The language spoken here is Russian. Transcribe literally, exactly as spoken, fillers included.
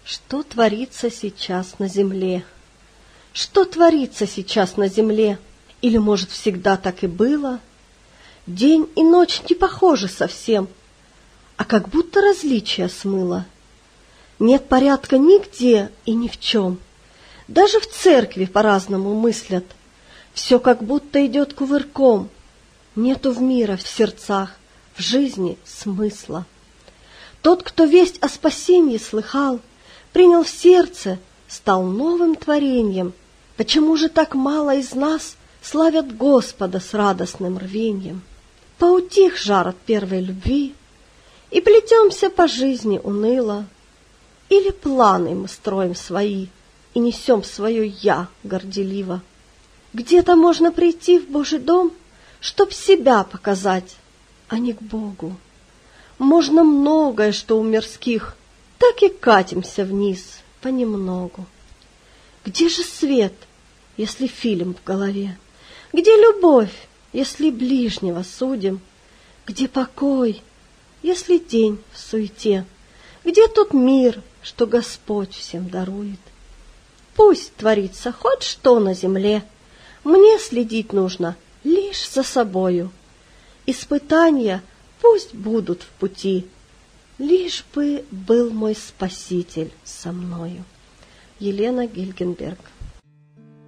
Что творится сейчас на земле? Что творится сейчас на земле? Или, может, всегда так и было? День и ночь не похожи совсем, а как будто различия смыло. Нет порядка нигде и ни в чем. Даже в церкви по-разному мыслят. Все как будто идет кувырком. Нету в мира в сердцах, в жизни смысла. Тот, кто весть о спасении слыхал, принял в сердце, стал новым творением. Почему же так мало из нас славят Господа с радостным рвеньем? Поутих жар от первой любви, и плетемся по жизни уныло, или планы мы строим свои и несем свое «я» горделиво. Где-то можно прийти в Божий дом, чтоб себя показать, а не к Богу. Можно многое, что у мирских, так и катимся вниз понемногу. Где же свет, если фильм в голове? Где любовь, если ближнего судим? Где покой, если день в суете? Где тот мир, что Господь всем дарует? Пусть творится хоть что на земле, мне следить нужно лишь за собою. Испытания пусть будут в пути, лишь бы был мой Спаситель со мною. Елена Гильгенберг.